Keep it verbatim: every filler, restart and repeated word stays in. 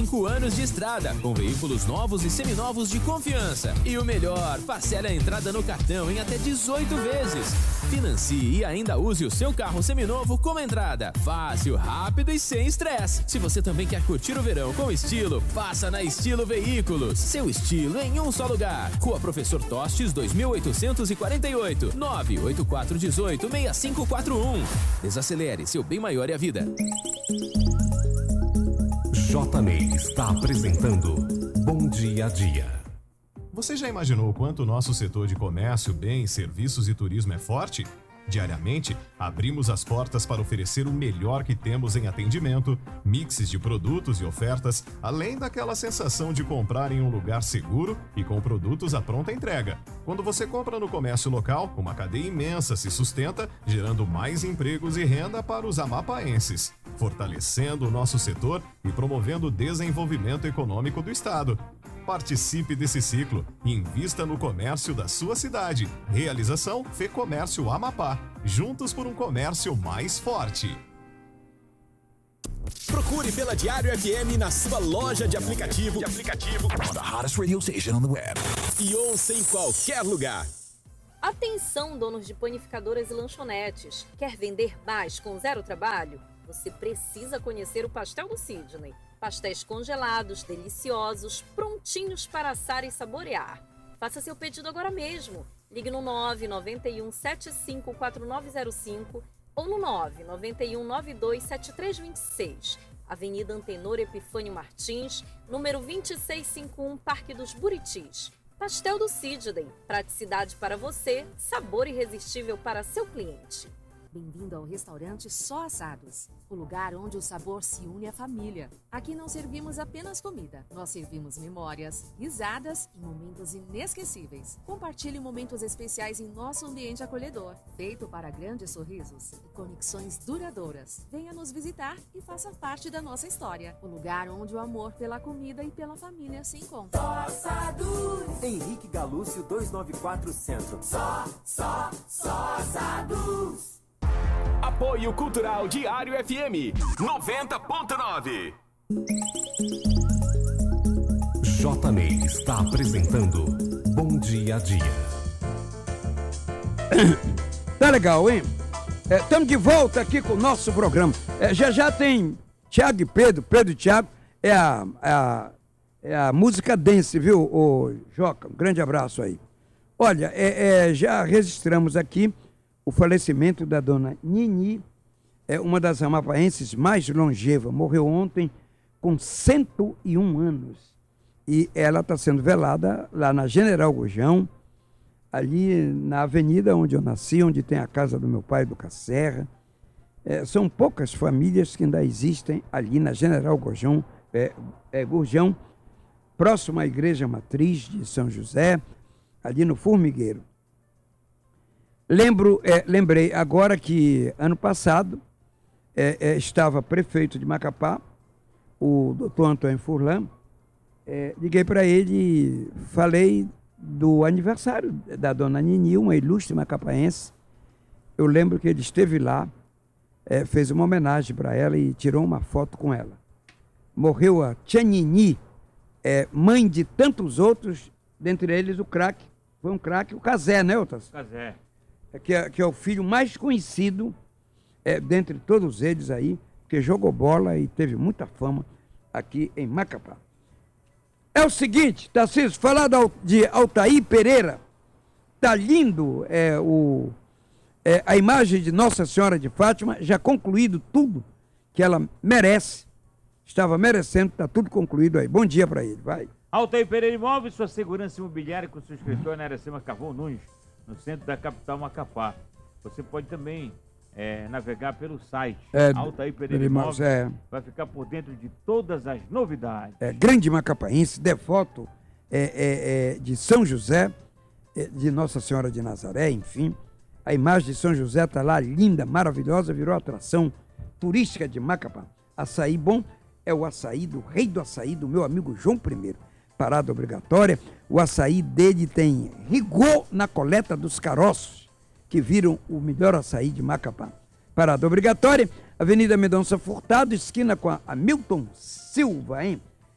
cinco anos de estrada, com veículos novos e seminovos de confiança. E o melhor, parcele a entrada no cartão em até dezoito vezes. Financie e ainda use o seu carro seminovo como entrada. Fácil, rápido e sem estresse. Se você também quer curtir o verão com estilo, passa na Estilo Veículos. Seu estilo em um só lugar. Rua Professor Tostes, dois mil oitocentos e quarenta e oito, nove oito quatro um oito, seis cinco quatro um. Desacelere, seu bem maior é a vida. J M E I está apresentando Bom Dia a Dia. Você já imaginou o quanto o nosso setor de comércio, bens, serviços e turismo é forte? Diariamente, abrimos as portas para oferecer o melhor que temos em atendimento, mixes de produtos e ofertas, além daquela sensação de comprar em um lugar seguro e com produtos à pronta entrega. Quando você compra no comércio local, uma cadeia imensa se sustenta, gerando mais empregos e renda para os amapaenses, fortalecendo o nosso setor e promovendo o desenvolvimento econômico do estado. Participe desse ciclo e invista no comércio da sua cidade. Realização Fecomércio Amapá. Juntos por um comércio mais forte. Procure pela Diário F M na sua loja de aplicativo, de aplicativo The hottest radio station on the web. E ouça em qualquer lugar. Atenção, donos de panificadoras e lanchonetes. Quer vender mais com zero trabalho? Você precisa conhecer o Pastel do Sidney. Pastéis congelados, deliciosos, prontinhos para assar e saborear. Faça seu pedido agora mesmo. Ligue no nove nove um sete cinco quatro nove zero cinco ou no nove nove um nove dois sete três dois seis. Avenida Antenor Epifânio Martins, número vinte e seis cinquenta e um, Parque dos Buritis. Pastel do Sidney. Praticidade para você, sabor irresistível para seu cliente. Bem-vindo ao restaurante Só Assados, o lugar onde o sabor se une à família. Aqui não servimos apenas comida, nós servimos memórias, risadas e momentos inesquecíveis. Compartilhe momentos especiais em nosso ambiente acolhedor, feito para grandes sorrisos e conexões duradouras. Venha nos visitar e faça parte da nossa história, o lugar onde o amor pela comida e pela família se encontram. Só Assados! Henrique Galúcio duzentos e noventa e quatro Centro. Só, só, só Assados! Apoio Cultural Diário F M noventa ponto nove. J M E I está apresentando Bom Dia a Dia. Tá legal, hein? Estamos é, de volta aqui com o nosso programa. É, já já tem Tiago e Pedro, Pedro e Tiago. É a, a, é a música dance, viu, ô, Joca? Um grande abraço aí. Olha, é, é, já registramos aqui o falecimento da dona Nini, é uma das amapaenses mais longevas. Morreu ontem com cento e um anos. E ela está sendo velada lá na General Gurjão, ali na avenida onde eu nasci, onde tem a casa do meu pai, do Cacerra. É, são poucas famílias que ainda existem ali na General Gurjão, é, é, Gurjão, próximo à Igreja Matriz de São José, ali no Formigueiro. Lembro, é, lembrei agora que ano passado é, é, estava prefeito de Macapá, o doutor Antônio Furlan. É, liguei para ele e falei do aniversário da dona Nini, uma ilustre macapaense. Eu lembro que ele esteve lá, é, fez uma homenagem para ela e tirou uma foto com ela. Morreu a tia Nini, é, mãe de tantos outros, dentre eles o craque, foi um craque, o Cazé, né, Otas? Cazé. Que é, que é o filho mais conhecido é, dentre todos eles aí, que jogou bola e teve muita fama aqui em Macapá. É o seguinte, Tarcísio, falar de Altair Pereira, tá lindo é, o, é, a imagem de Nossa Senhora de Fátima, já concluído tudo que ela merece, estava merecendo, tá tudo concluído aí. Bom dia para ele, vai. Altair Pereira Imóveis, sua segurança imobiliária com seu escritório na Aracema Carvão Nunes, no centro da capital Macapá. Você pode também é, navegar pelo site é, Altair Pereira Imóveis, é. vai ficar por dentro de todas as novidades. É, grande macapaense, devoto é, é, é, de São José, é, de Nossa Senhora de Nazaré, enfim. A imagem de São José está lá, linda, maravilhosa, virou atração turística de Macapá. Açaí bom é o açaí do rei do açaí, do meu amigo João Primeiro. Parada obrigatória, o açaí dele tem rigor na coleta dos caroços, que viram o melhor açaí de Macapá. Parada obrigatória, Avenida Mendonça Furtado, esquina com a Hamilton Silva, hein?